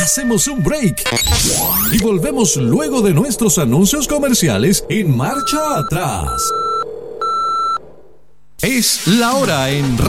Hacemos un break y volvemos luego de nuestros anuncios comerciales en Marcha Atrás. Es la hora en